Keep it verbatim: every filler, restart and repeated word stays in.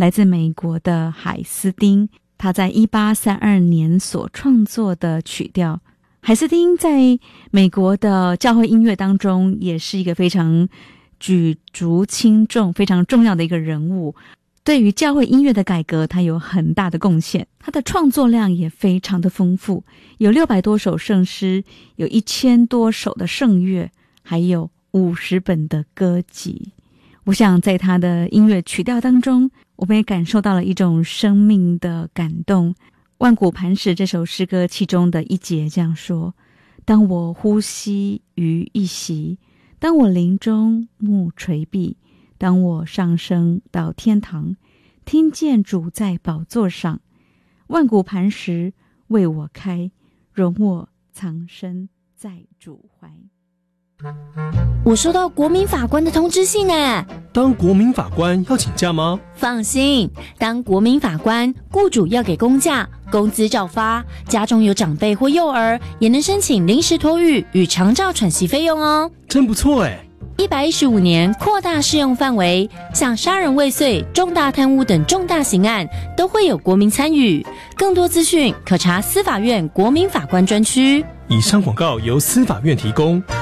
来自美国的海斯汀，他在一八三二年所创作的曲调。海斯汀在美国的教会音乐当中也是一个非常举足轻重、非常重要的一个人物，对于教会音乐的改革他有很大的贡献。他的创作量也非常的丰富，有六百多首圣诗，有一千多首的圣乐，还有五十本的歌集。我想在他的音乐曲调当中，我们也感受到了一种生命的感动。万古磐石这首诗歌其中的一节这样说：当我呼吸于一息，当我临终目垂闭，当我上升到天堂，听见主在宝座上，万古磐石为我开，容我藏身在主怀。 我收到国民法官的通知信耶。 当国民法官要请假吗？ 放心，当国民法官，雇主要给公假，工资照发，家中有长辈或幼儿，也能申请临时托育与长照喘息费用哦。 真不错耶。 一百一十五年扩大适用范围，像杀人未遂、重大贪污等重大刑案都会有国民参与。更多资讯可查司法院国民法官专区。 以上广告由司法院提供。